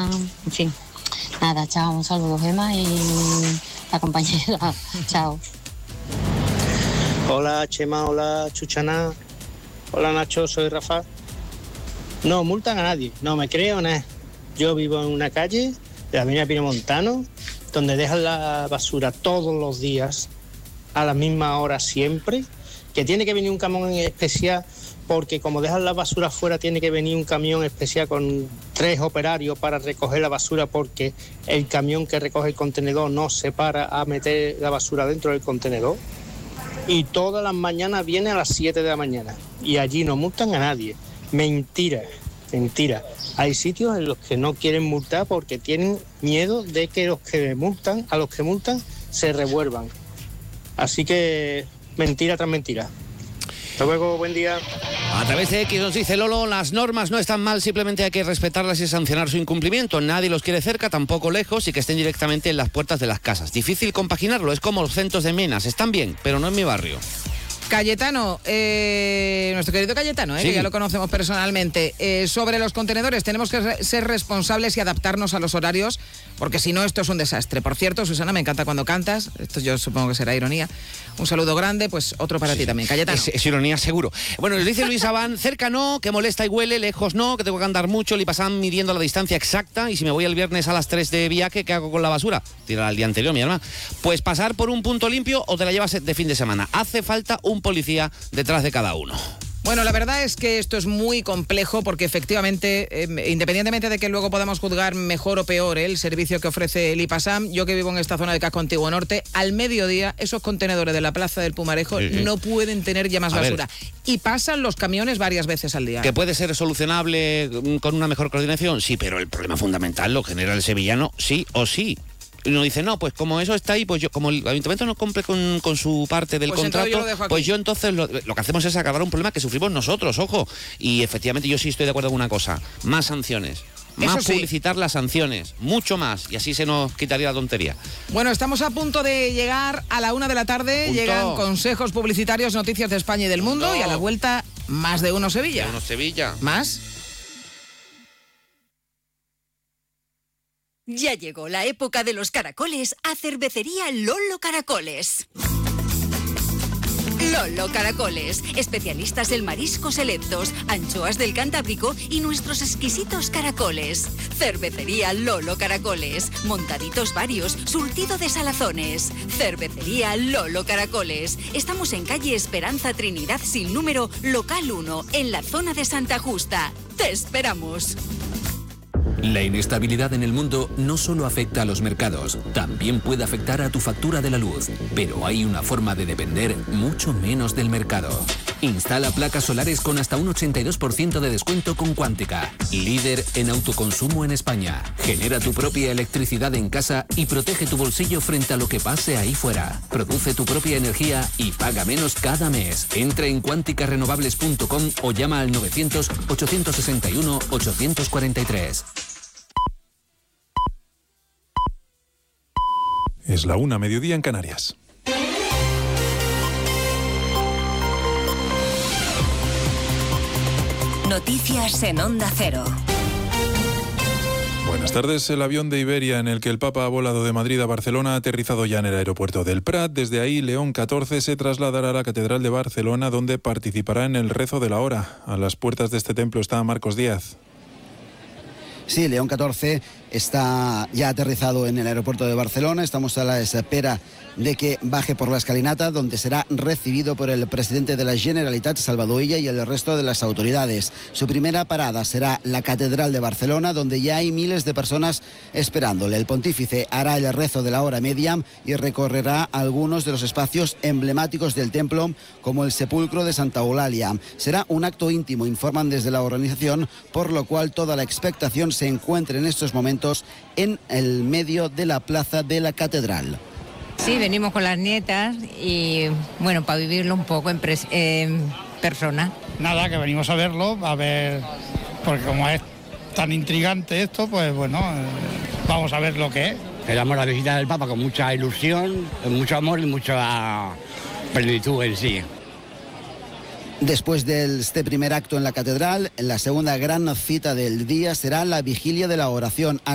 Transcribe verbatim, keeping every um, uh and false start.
en fin. Nada, chao, un saludo, Gemma y la compañera. Chao. Hola, Chema, hola, Chuchana. Hola, Nacho, soy Rafa. No multan a nadie, no me creo nada. Yo vivo en una calle de la avenida Pinomontano, donde dejan la basura todos los días, a la misma hora siempre, que tiene que venir un camión especial, porque como dejan la basura afuera, tiene que venir un camión especial con tres operarios para recoger la basura, porque el camión que recoge el contenedor no se para a meter la basura dentro del contenedor. Y todas las mañanas viene a las siete de la mañana, y allí no multan a nadie. Mentira, mentira. Hay sitios en los que no quieren multar porque tienen miedo de que los que multan, a los que multan, se revuelvan. Así que mentira tras mentira. Hasta luego, buen día. A través de X nos dice Lolo, las normas no están mal, simplemente hay que respetarlas y sancionar su incumplimiento. Nadie los quiere cerca, tampoco lejos, y que estén directamente en las puertas de las casas. Difícil compaginarlo, es como los centros de menas, están bien, pero no en mi barrio. Cayetano, eh, nuestro querido Cayetano, eh, sí. que ya lo conocemos personalmente, eh, sobre los contenedores tenemos que ser responsables y adaptarnos a los horarios, porque si no esto es un desastre. Por cierto, Susana, me encanta cuando cantas, esto yo supongo que será ironía. Un saludo grande, pues otro para sí. ti también, Cayetano. Es, es ironía seguro. Bueno, les dice Luis Abán, cerca no, que molesta y huele, lejos no, que tengo que andar mucho, le pasan midiendo la distancia exacta, y si me voy el viernes a las tres de viaje, ¿qué hago con la basura? Tirar al día anterior, mi hermana. Pues pasar por un punto limpio o te la llevas de fin de semana. Hace falta un policía detrás de cada uno. Bueno, la verdad es que esto es muy complejo porque efectivamente, eh, independientemente de que luego podamos juzgar mejor o peor eh, el servicio que ofrece el IPASAM, yo que vivo en esta zona de Casco Antiguo Norte, al mediodía esos contenedores de la Plaza del Pumarejo sí, sí. no pueden tener ya más A basura. Ver. Y pasan los camiones varias veces al día. ¿Que puede ser solucionable con una mejor coordinación? Sí, pero el problema fundamental lo genera el sevillano sí o sí. Y uno dice, no, pues como eso está ahí, pues yo, como el ayuntamiento no cumple con, con su parte del pues contrato, yo pues yo entonces lo, lo que hacemos es acabar un problema que sufrimos nosotros, ojo. Y efectivamente yo sí estoy de acuerdo con una cosa, más sanciones. Más sí. publicitar las sanciones, mucho más, y así se nos quitaría la tontería. Bueno, estamos a punto de llegar a la una de la tarde, punto. Llegan consejos publicitarios, noticias de España y del mundo, punto. Y a la vuelta, más de uno Sevilla. De uno Sevilla. ¿Más? Ya llegó la época de los caracoles a Cervecería Lolo Caracoles. Lolo Caracoles, especialistas en mariscos selectos, anchoas del Cantábrico y nuestros exquisitos caracoles. Cervecería Lolo Caracoles, montaditos varios, surtido de salazones. Cervecería Lolo Caracoles. Estamos en calle Esperanza Trinidad sin número, local uno, en la zona de Santa Justa. ¡Te esperamos! La inestabilidad en el mundo no solo afecta a los mercados, también puede afectar a tu factura de la luz. Pero hay una forma de depender mucho menos del mercado. Instala placas solares con hasta un ochenta y dos por ciento de descuento con Cuántica, líder en autoconsumo en España. Genera tu propia electricidad en casa y protege tu bolsillo frente a lo que pase ahí fuera. Produce tu propia energía y paga menos cada mes. Entra en cuántica renovables punto com o llama al novecientos, ochocientos sesenta y uno, ochocientos cuarenta y tres. Es la una, mediodía en Canarias. Noticias en Onda Cero. Buenas tardes. El avión de Iberia en el que el Papa ha volado de Madrid a Barcelona ha aterrizado ya en el aeropuerto del Prat. Desde ahí, León catorce se trasladará a la Catedral de Barcelona, donde participará en el rezo de la hora. A las puertas de este templo está Marcos Díaz. Sí, León catorce está ya aterrizado en el aeropuerto de Barcelona. Estamos a la espera de que baje por la escalinata, donde será recibido por el presidente de la Generalitat, Salvador Illa, y el resto de las autoridades. Su primera parada será la Catedral de Barcelona, donde ya hay miles de personas esperándole. El pontífice hará el rezo de la hora media y recorrerá algunos de los espacios emblemáticos del templo, como el sepulcro de Santa Eulalia. Será un acto íntimo, informan desde la organización, por lo cual toda la expectación se encuentra en estos momentos en el medio de la plaza de la Catedral. Sí, venimos con las nietas y, bueno, para vivirlo un poco en, pres- en persona. Nada, que venimos a verlo, a ver, porque como es tan intrigante esto, pues bueno, eh, vamos a ver lo que es. Esperamos la visita del Papa con mucha ilusión, con mucho amor y mucha plenitud en sí. Después de este primer acto en la catedral, la segunda gran cita del día será la vigilia de la oración.